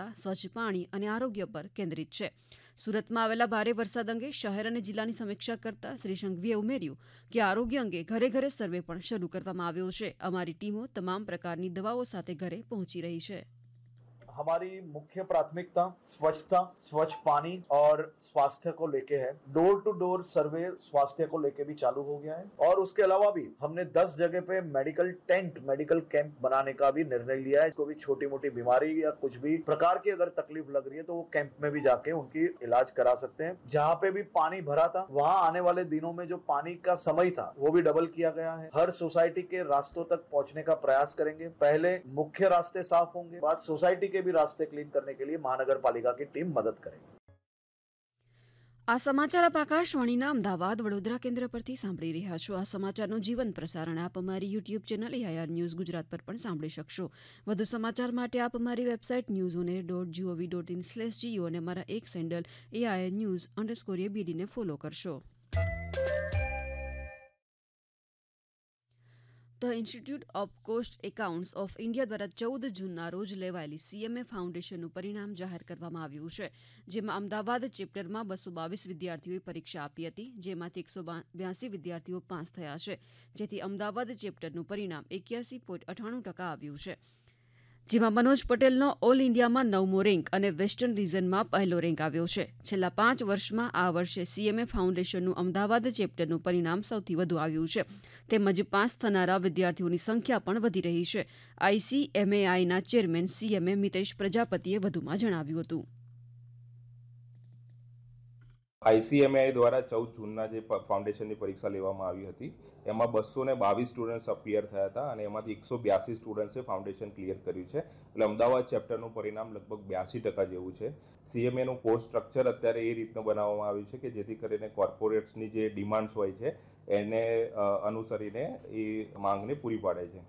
સ્વચ્છ પાણી અને આરોગ્ય પર કેન્દ્રિત છે. સુરતમાં આવેલા ભારે વરસાદ અંગે શહેર અને જિલ્લાની સમીક્ષા કરતા શ્રી સંઘવીએ ઉમેર્યું કે આરોગ્ય અંગે ઘરે ઘરે સર્વે પણ શરૂ કરવામાં આવ્યો છે. અમારી ટીમો તમામ પ્રકારની દવાઓ સાથે ઘરે પહોંચી રહી છે. हमारी मुख्य प्राथमिकता स्वच्छता, स्वच्छ पानी और स्वास्थ्य को लेके है. डोर टू डोर सर्वे स्वास्थ्य को लेके भी चालू हो गया है और उसके अलावा भी हमने 10 जगह पे मेडिकल टेंट, मेडिकल कैंप बनाने का भी निर्णय लिया है. कोई भी छोटी मोटी बीमारी या कुछ भी प्रकार की अगर तकलीफ लग रही है तो वो कैंप में भी जाके उनकी इलाज करा सकते हैं. जहाँ पे भी पानी भरा था वहाँ आने वाले दिनों में जो पानी का समय था वो भी डबल किया गया है. हर सोसाइटी के रास्तों तक पहुँचने का प्रयास करेंगे. पहले मुख्य रास्ते साफ होंगे, बाद सोसाइटी के भी रास्ते क्लीन करने के लिए महानगर पालिका की टीम मदद करेगी. આ સમાચાર આપ આકાશવાણીના અમદાવાદ વડોદરા કેન્દ્ર પરથી સાંભળી રહ્યા છો. આ સમાચારનું જીવંત પ્રસારણ આપ અમારી YouTube channel AIR news Gujarat પર પણ સાંભળી શકશો. વધુ સમાચાર માટે આપ અમારી વેબસાઇટ newsonair.gov.in/geo અને અમારા એક હેન્ડલ AIR News_ABD ને ફોલો કરશો. The institute of cost accounts of India દ્વારા 14 જૂનના રોજ લેવાયેલી CMA ફાઉન્ડેશનનું પરિણામ જાહેર કરવામાં આવ્યું છે. જેમાં અમદાવાદ ચેપ્ટરમાં 222 વિદ્યાર્થીઓએ પરીક્ષા આપી હતી, જેમાંથી 182 વિદ્યાર્થીઓ પાસ થયા છે, જેથી અમદાવાદ ચેપ્ટરનું પરિણામ 81.98% આવ્યું છે. જેમાં મનોજ પટેલનો ઓલ ઇન્ડિયામાં 9મો રેન્ક અને વેસ્ટર્ન રિજનમાં પહેલો રેન્ક આવ્યો છે. છેલ્લા 5 વર્ષમાં આ વર્ષે CMA ફાઉન્ડેશનનું અમદાવાદ ચેપ્ટરનું પરિણામ સૌથી વધુ આવ્યું છે. તેમજ પાસ થનારા વિદ્યાર્થીઓની સંખ્યા પણ વધી રહી છે. ICMAIના ચેરમેન CMA મિતેશ પ્રજાપતિએ વધુમાં જણાવ્યું હતું. ICMAI દ્વારા 14 જૂનના જે ફાઉન્ડેશનની પરીક્ષા લેવામાં આવી હતી એમાં 222 સ્ટુડન્ટ્સ અપિયર થયા હતા અને એમાંથી 182 સ્ટુડન્ટ્સે ફાઉન્ડેશન ક્લિયર કર્યું છે. એટલે અમદાવાદ ચેપ્ટરનું પરિણામ લગભગ 82% જેવું છે. CMAનું કોર્સ સ્ટ્રક્ચર અત્યારે એ રીતનું બનાવવામાં આવ્યું છે કે જેથી કરીને કોર્પોરેટ્સની જે ડિમાન્ડ્સ હોય છે એને અનુસરીને એ માંગને પૂરી પાડે છે.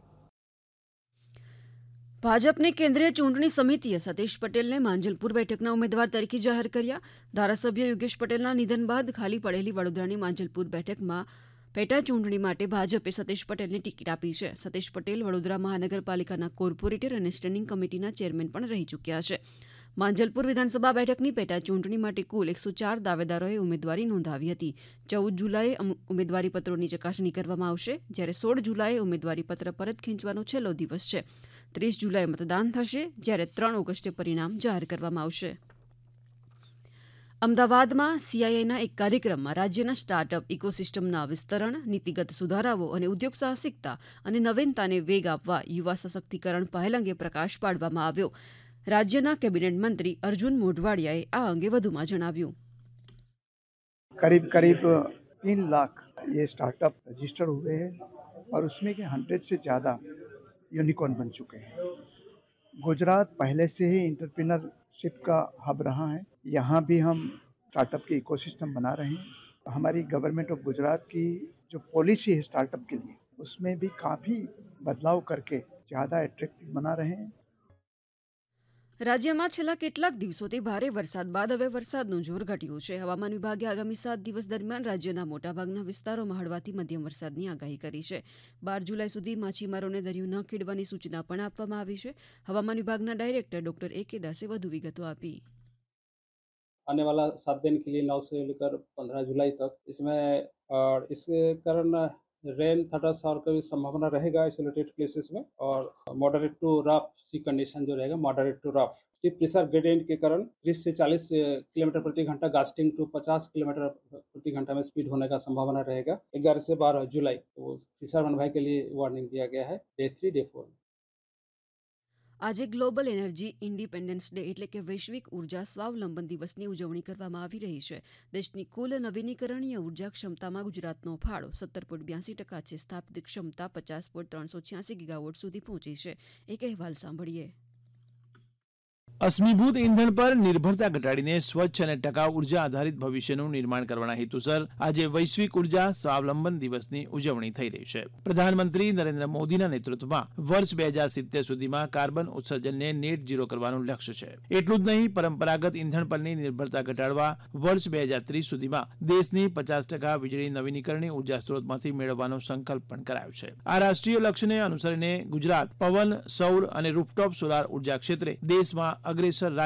ભાજપની કેન્દ્રીય ચૂંટણી સમિતિએ સતીશ પટેલને માંજલપુર બેઠકના ઉમેદવાર તરીકે જાહેર કર્યા. ધારાસભ્ય યોગેશ પટેલના નિધન બાદ ખાલી પડેલી વડોદરાની માંજલપુર બેઠકમાં પેટા ચૂંટણી માટે ભાજપે સતીશ પટેલને ટિકિટ આપી છે. સતીશ પટેલ વડોદરા મહાનગરપાલિકાના કોર્પોરેટર અને સ્ટેન્ડિંગ કમિટીના ચેરમેન પણ રહી ચૂક્યા છે. માંજલપુર વિધાનસભા બેઠકની પેટા ચૂંટણી માટે કુલ 104 દાવેદારોએ ઉમેદવારી નોંધાવી હતી. 14 જુલાઈએ ઉમેદવારીપત્રોની ચકાસણી કરવામાં આવશે, જ્યારે 16 જુલાઈએ ઉમેદવારીપત્ર પરત ખેંચવાનો છેલ્લો દિવસ છે. 30 જુલાઈએ મતદાન થશે, જ્યારે 3 ઓગસ્ટે પરિણામ જાહેર કરવામાં આવશે. અમદાવાદમાં CIIના એક કાર્યક્રમમાં રાજ્યના સ્ટાર્ટઅપ ઇકોસિસ્ટમના વિસ્તરણ, નીતિગત સુધારાઓ અને ઉદ્યોગ સાહસિકતા અને નવીનતાને વેગ આપવા યુવા સશક્તિકરણ પહેલ અંગે પ્રકાશ પાડવામાં આવ્યો. राज्य कैबिनेट मंत्री अर्जुन मोढवाडियाए आ अंगे વધુમાં જણાવ્યું. करीब 3 लाख ये स्टार्टअप रजिस्टर हुए हैं और उसमें के 100 से ज़्यादा यूनिकॉर्न बन चुके हैं. गुजरात पहले से ही एंटरप्रेन्योरशिप का हब रहा है. यहाँ भी हम स्टार्टअप के इकोसिस्टम बना रहे हैं. हमारी गवर्नमेंट ऑफ गुजरात की जो पॉलिसी है स्टार्टअप के लिए उसमें भी काफ़ी बदलाव करके ज़्यादा एट्रैक्टिव बना रहे हैं. રાજ્યમાં છેલ્લા કેટલાક દિવસોથી ભારે વરસાદ બાદ હવે વરસાદનું જોર ઘટ્યું છે. હવામાન વિભાગે આગામી 7 દિવસ દરમિયાન રાજ્યના મોટાભાગના વિસ્તારોમાં હળવાથી મધ્યમ વરસાદની આગાહી કરી છે. 12 જુલાઈ સુધી માછીમારોને દરિયો ન ખેડવાની સૂચના પણ આપવામાં આવી છે. હવામાન વિભાગના ડાયરેક્ટર ડોક્ટર AK દાસે વધુ વિગતો આપી. आने वाला 7 दिन के लिए 9 से लेकर 15 जुलाई तक इसमें और इसके कारण रेन थोड़ा सा और की संभावना रहेगा आइसोलेटेड प्लेसेस में और moderate to rough C condition जो रहेगा moderate to rough. Steep pressure gradient के कारण 30 से 40 किलोमीटर प्रति घंटा गास्टिंग टू 50 किलोमीटर प्रति घंटा में स्पीड होने का संभावना रहेगा 11 से 12 जुलाई. तो किसान भाई के लिए वार्निंग दिया गया है डे 3 डे 4. આજે ગ્લોબલ એનર્જી ઇન્ડિપેન્ડન્સ ડે એટલે કે વૈશ્વિક ઉર્જા સ્વાવલંબન દિવસની ઉજવણી કરવામાં આવી રહી છે. દેશની કુલ નવીનીકરણીય ઉર્જા ક્ષમતામાં ગુજરાતનો ફાળો 17.82% છે. સ્થાપિત ક્ષમતા 50.386 ગીગાવોટ સુધી પહોંચી છે. એક અહેવાલ સાંભળીએ. અશ્મિભૂત ઇંધણ પર નિર્ભરતા ઘટાડીને સ્વચ્છ અને ટકાઉ ઉર્જા આધારિત ભવિષ્યનું નિર્માણ કરવાના હેતુસર આજે વૈશ્વિક ઉર્જા સ્વાવલંબન દિવસની ઉજવણી થઈ રહી છે. પ્રધાનમંત્રી નરેન્દ્ર મોદીના નેતૃત્વમાં વર્ષ 2070 સુધીમાં કાર્બન ઉત્સર્જનને નેટ ઝીરો કરવાનું લક્ષ્ય છે. એટલું જ નહીં, પરંપરાગત ઇંધણ પરની નિર્ભરતા ઘટાડવા વર્ષ 2030 સુધીમાં દેશની 50% વીજળી નવીનીકરણીય ઉર્જા સ્ત્રોતમાંથી મેળવવાનો સંકલ્પ પણ કરાયો છે. આ રાષ્ટ્રીય લક્ષ્યને અનુસરીને ગુજરાત પવન, સૌર અને રૂફટોપ સોલાર ઉર્જા ક્ષેત્રે દેશમાં અગ્રેસર